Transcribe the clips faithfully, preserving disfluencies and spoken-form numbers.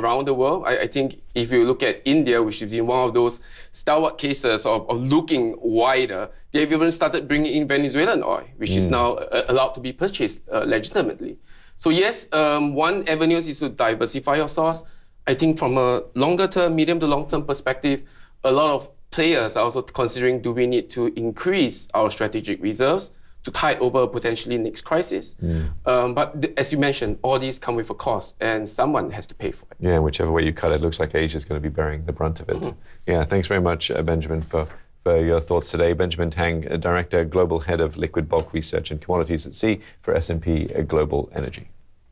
around the world. I, I think if you look at India, which is in one of those stalwart cases of, of looking wider, they've even started bringing in Venezuelan oil, which mm. is now uh, allowed to be purchased uh, legitimately. So yes, um, one avenue is to diversify your source. I think from a longer term, medium to long term perspective, a lot of players are also considering, do we need to increase our strategic reserves to tide over potentially next crisis? Mm. Um, but th- as you mentioned, all these come with a cost, and someone has to pay for it. Yeah, whichever way you cut it, looks like Asia is going to be bearing the brunt of it. Mm-hmm. Yeah, thanks very much, uh, Benjamin, for, for your thoughts today. Benjamin Tang, uh, Director, Global Head of Liquid Bulk Research and Commodities at Sea for S and P Global Energy.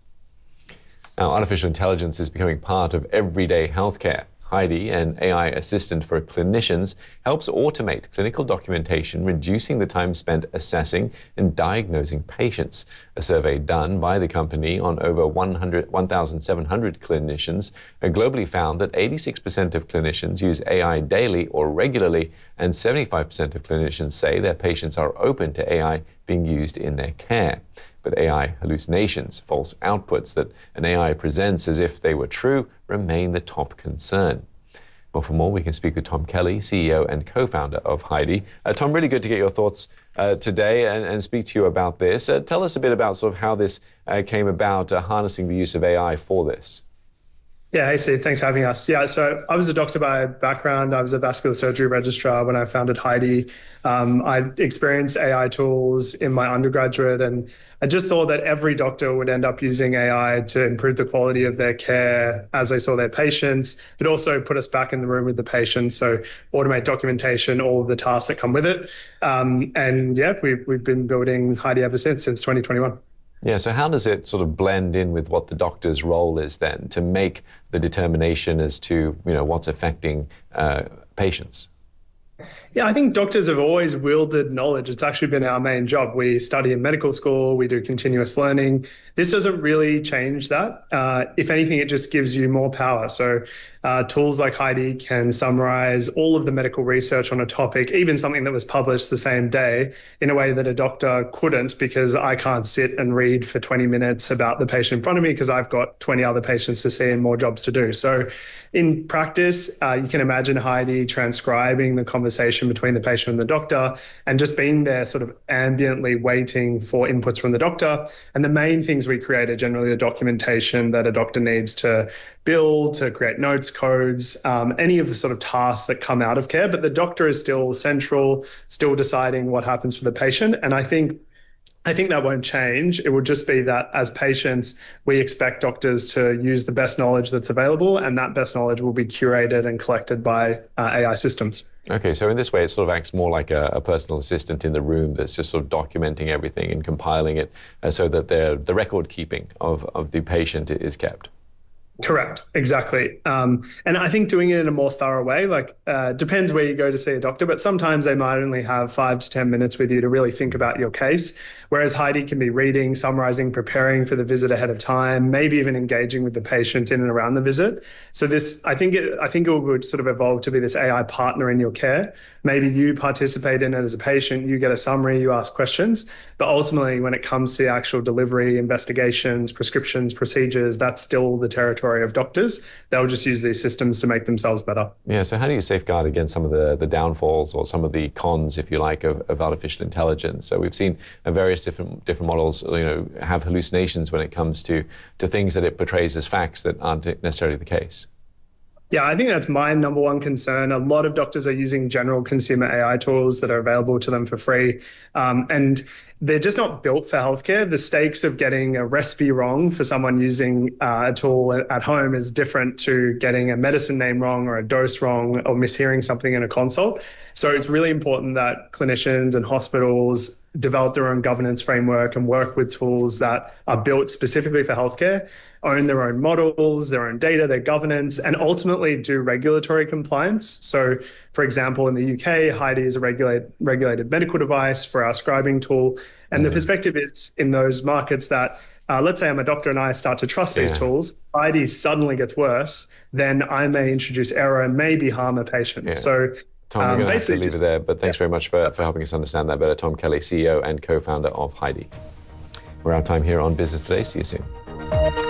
Now, artificial intelligence is becoming part of everyday healthcare. Heidi, an A I assistant for clinicians, helps automate clinical documentation, reducing the time spent assessing and diagnosing patients. A survey done by the company on over one thousand seven hundred clinicians globally found that eighty-six percent of clinicians use A I daily or regularly, and seventy-five percent of clinicians say their patients are open to A I being used in their care. But A I hallucinations, false outputs that an A I presents as if they were true, remain the top concern. Well, for more, we can speak with Tom Kelly, C E O and co-founder of Heidi. Uh, Tom, really good to get your thoughts uh, today and, and speak to you about this. Uh, tell us a bit about sort of how this uh, came about, uh, harnessing the use of A I for this. Yeah, hey Steve, thanks for having us. Yeah, so I was a doctor by background. I was a vascular surgery registrar when I founded Heidi. Um, I experienced A I tools in my undergraduate, and I just saw that every doctor would end up using A I to improve the quality of their care as they saw their patients, but also put us back in the room with the patient. So automate documentation, all of the tasks that come with it. Um, and yeah, we've, we've been building Heidi ever since, since twenty twenty-one. Yeah, so how does it sort of blend in with what the doctor's role is then to make the determination as to, you know, what's affecting uh, patients? Yeah, I think doctors have always wielded knowledge. It's actually been our main job. We study in medical school, we do continuous learning. This doesn't really change that. Uh, if anything, it just gives you more power. So uh, tools like Heidi can summarize all of the medical research on a topic, even something that was published the same day, in a way that a doctor couldn't, because I can't sit and read for twenty minutes about the patient in front of me because I've got twenty other patients to see and more jobs to do. So in practice, uh, you can imagine Heidi transcribing the conversation between the patient and the doctor and just being there sort of ambiently waiting for inputs from the doctor. And the main things we create are generally the documentation that a doctor needs to build, to create notes, codes, um, any of the sort of tasks that come out of care. But the doctor is still central, still deciding what happens for the patient. And I think I think that won't change. It will just be that as patients, we expect doctors to use the best knowledge that's available, and that best knowledge will be curated and collected by uh, A I systems. Okay, so in this way, it sort of acts more like a, a personal assistant in the room that's just sort of documenting everything and compiling it uh, so that the record keeping of, of the patient is kept. Correct, exactly. Um, and I think doing it in a more thorough way, like uh, depends where you go to see a doctor, but sometimes they might only have five to ten minutes with you to really think about your case. Whereas Heidi can be reading, summarizing, preparing for the visit ahead of time, maybe even engaging with the patient in and around the visit. So this, I think it, I think it would sort of evolve to be this A I partner in your care. Maybe you participate in it as a patient, you get a summary, you ask questions, but ultimately when it comes to the actual delivery, investigations, prescriptions, procedures, that's still the territory of doctors. They'll just use these systems to make themselves better. Yeah, so how do you safeguard against some of the, the downfalls or some of the cons, if you like, of, of artificial intelligence? So we've seen uh, various different different models, you know, have hallucinations when it comes to, to things that it portrays as facts that aren't necessarily the case. Yeah, I think that's my number one concern. A lot of doctors are using general consumer A I tools that are available to them for free. Um, and they're just not built for healthcare. The stakes of getting a recipe wrong for someone using uh, a tool at home is different to getting a medicine name wrong or a dose wrong or mishearing something in a consult. So it's really important that clinicians and hospitals develop their own governance framework and work with tools that are built specifically for healthcare, own their own models, their own data, their governance, and ultimately do regulatory compliance. So, for example, in the U K, Heidi is a regulate, regulated medical device for our scribing tool. And the perspective is in those markets that, uh, let's say I'm a doctor and I start to trust these yeah. tools, Heidi suddenly gets worse, then I may introduce error and maybe harm a patient. Yeah. So, Tom, we're um, going to have to leave just, it there, but thanks yeah. very much for, for helping us understand that better. Tom Kelly, C E O and co-founder of Heidi. We're out of time here on Business Today. See you soon.